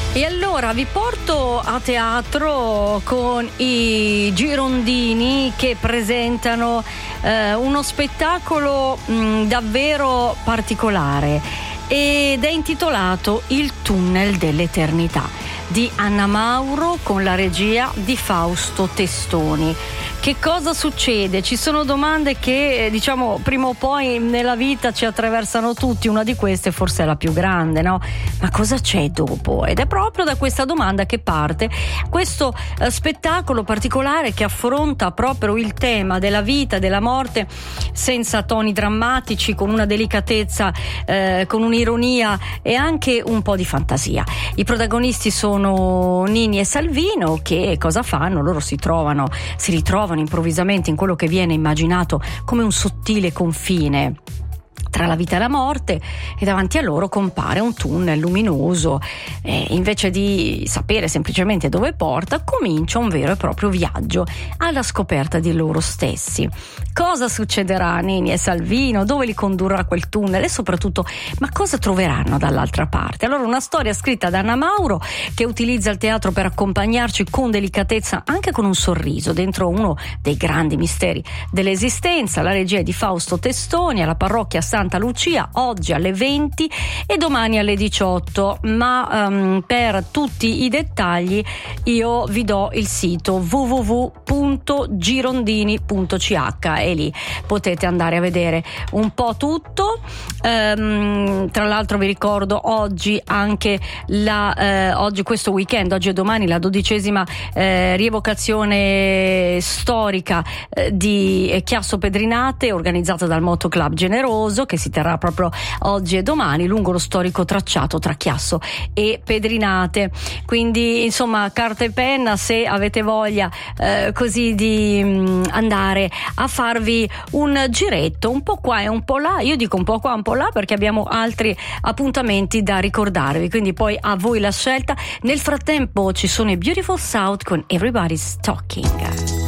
E allora vi porto a teatro con i Girondini che presentano uno spettacolo davvero particolare ed è intitolato Il tunnel dell'eternità di Anna Mauro con la regia di Fausto Testoni. Che cosa succede? Ci sono domande che diciamo prima o poi nella vita ci attraversano tutti, una di queste forse è la più grande, no? Ma cosa c'è dopo? Ed è proprio da questa domanda che parte questo spettacolo particolare che affronta proprio il tema della vita e della morte senza toni drammatici, con una delicatezza, con un'ironia e anche un po' di fantasia. I protagonisti sono Nini e Salvino, che cosa fanno? Loro si ritrovano improvvisamente in quello che viene immaginato come un sottile confine tra la vita e la morte, e davanti a loro compare un tunnel luminoso. Invece di sapere semplicemente dove porta, comincia un vero e proprio viaggio alla scoperta di loro stessi. Cosa succederà a Nini e Salvino? Dove li condurrà quel tunnel? E soprattutto, ma cosa troveranno dall'altra parte? Allora, una storia scritta da Anna Mauro, che utilizza il teatro per accompagnarci con delicatezza, anche con un sorriso, dentro uno dei grandi misteri dell'esistenza. La regia è di Fausto Testoni, alla parrocchia Santa Lucia, oggi alle 20 e domani alle 18, ma per tutti i dettagli io vi do il sito www.girondini.ch e lì potete andare a vedere un po' tutto. Tra l'altro vi ricordo oggi anche oggi questo weekend, oggi e domani, la 12ª rievocazione storica di Chiasso Pedrinate, organizzata dal Moto Club Generoso, che si terrà proprio oggi e domani lungo lo storico tracciato tra Chiasso e Pedrinate. Quindi insomma, carta e penna se avete voglia così di andare a farvi un giretto un po' qua e un po' là. Io dico un po' qua, un po' là, perché abbiamo altri appuntamenti da ricordarvi, quindi poi a voi la scelta. Nel frattempo ci sono i Beautiful South con Everybody's Talking.